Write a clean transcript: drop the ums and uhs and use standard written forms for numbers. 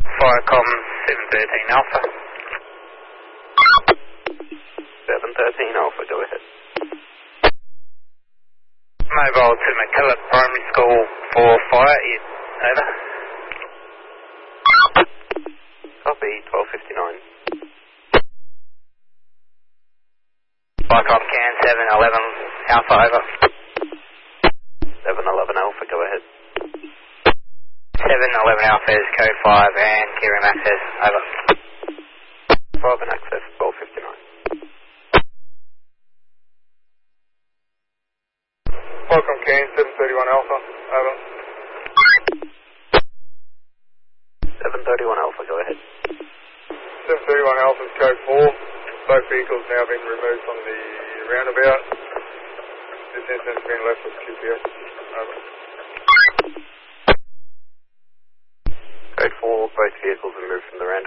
Firecom 713 Alpha. 713 Alpha, go ahead. Mobile to McKillop Primary School for fire, over. Copy, 1259. Firecom Can 711 Alpha, over. 711 Alpha, go ahead. 711 Alpha is code 5 and Kieran access, over. 5 and access, 1259. Welcome Kane, 731 Alpha, over. 731 Alpha, go ahead. 731 Alpha is code 4. Both vehicles now being removed from the roundabout. This incident has been left with QPS, over. Code 4, both vehicles removed from the roundabout.